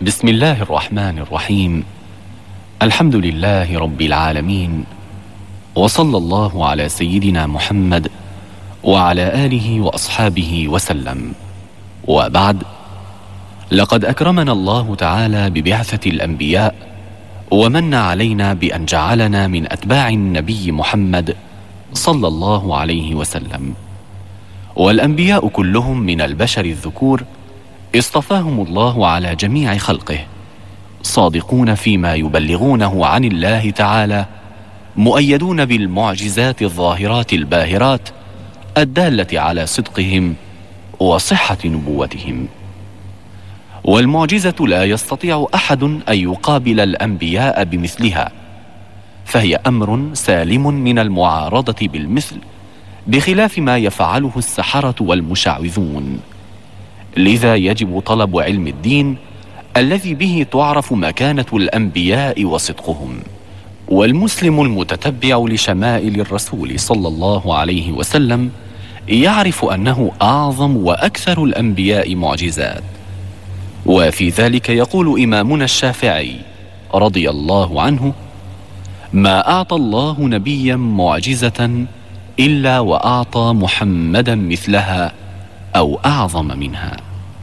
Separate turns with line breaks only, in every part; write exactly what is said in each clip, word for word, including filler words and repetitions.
بسم الله الرحمن الرحيم. الحمد لله رب العالمين، وصلى الله على سيدنا محمد وعلى آله وأصحابه وسلم، وبعد. لقد أكرمنا الله تعالى ببعثة الأنبياء، ومن علينا بأن جعلنا من أتباع النبي محمد صلى الله عليه وسلم. والأنبياء كلهم من البشر الذكور اصطفاهم الله على جميع خلقه، صادقون فيما يبلغونه عن الله تعالى، مؤيدون بالمعجزات الظاهرات الباهرات الدالة على صدقهم وصحة نبوتهم. والمعجزة لا يستطيع أحد أن يقابل الأنبياء بمثلها، فهي أمر سالم من المعارضة بالمثل، بخلاف ما يفعله السحرة والمشعوذون. لذا يجب طلب علم الدين الذي به تعرف مكانة الأنبياء وصدقهم. والمسلم المتتبع لشمائل الرسول صلى الله عليه وسلم يعرف أنه أعظم وأكثر الأنبياء معجزات. وفي ذلك يقول إمامنا الشافعي رضي الله عنه: ما أعطى الله نبيا معجزة إلا وأعطى محمدا مثلها أو أعظم منها.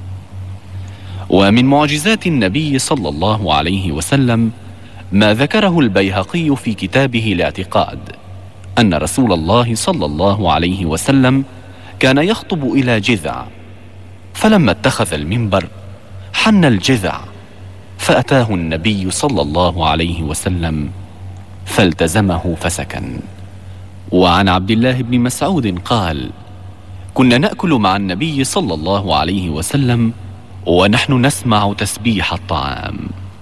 ومن معجزات النبي صلى الله عليه وسلم ما ذكره البيهقي في كتابه الاعتقاد، أن رسول الله صلى الله عليه وسلم كان يخطب إلى جذع، فلما اتخذ المنبر حن الجذع، فأتاه النبي صلى الله عليه وسلم فالتزمه فسكن. وعن عبد الله بن مسعود قال: كنا نأكل مع النبي صلى الله عليه وسلم ونحن نسمع تسبيح الطعام.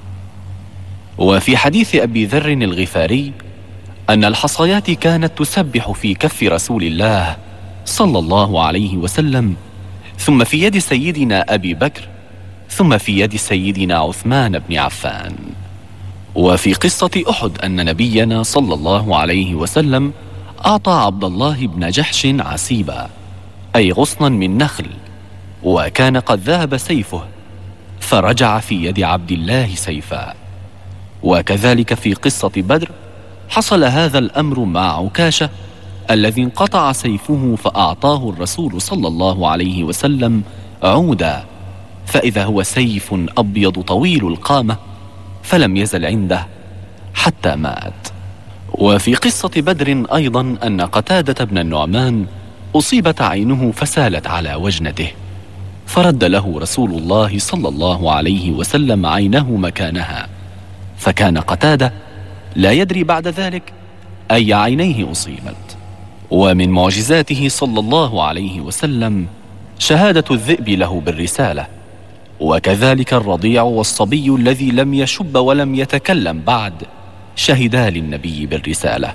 وفي حديث أبي ذر الغفاري أن الحصيات كانت تسبح في كف رسول الله صلى الله عليه وسلم، ثم في يد سيدنا أبي بكر، ثم في يد سيدنا عثمان بن عفان. وفي قصة أحد أن نبينا صلى الله عليه وسلم أعطى عبد الله بن جحش عسيبا، أي غصنا من نخل، وكان قد ذهب سيفه، فرجع في يد عبد الله سيفا. وكذلك في قصة بدر حصل هذا الأمر مع عكاشة الذي انقطع سيفه، فأعطاه الرسول صلى الله عليه وسلم عودا، فإذا هو سيف أبيض طويل القامة، فلم يزل عنده حتى مات. وفي قصة بدر أيضا أن قتادة بن النعمان أصيبت عينه فسالت على وجنته، فرد له رسول الله صلى الله عليه وسلم عينه مكانها، فكان قتادة لا يدري بعد ذلك أي عينيه أصيبت. ومن معجزاته صلى الله عليه وسلم شهادة الذئب له بالرسالة، وكذلك الرضيع والصبي الذي لم يشب ولم يتكلم بعد شهدا للنبي بالرسالة.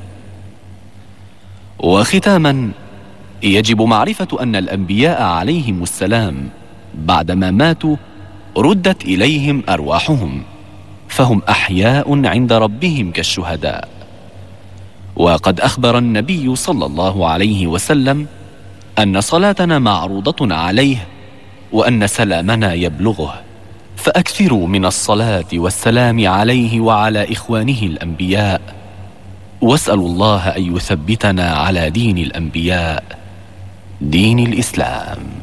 وختاما، يجب معرفة أن الأنبياء عليهم السلام بعدما ماتوا ردت إليهم أرواحهم، فهم أحياء عند ربهم كالشهداء. وقد أخبر النبي صلى الله عليه وسلم أن صلاتنا معروضة عليه، وأن سلامنا يبلغه، فأكثروا من الصلاة والسلام عليه وعلى إخوانه الأنبياء، واسألوا الله أن يثبتنا على دين الأنبياء، دين الإسلام.